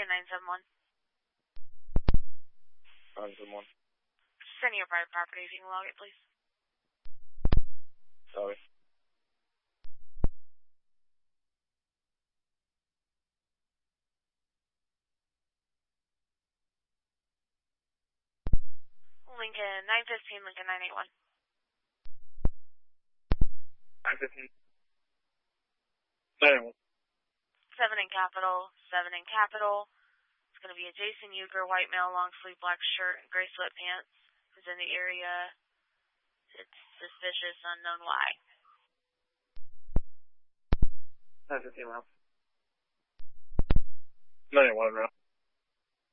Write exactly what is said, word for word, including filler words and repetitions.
nine seven one. nine seven one. Sending your private property if you can log it, please. Sorry. Lincoln nine fifteen, Lincoln nine eight one. nine fifteen. nine eight one. seven in capital, seven in capital. It's going to be a Jason Euchre, white male, long sleeve black shirt, and gray sweatpants. Is in the area. It's suspicious, unknown why. nine fifteen round. nine eight one round.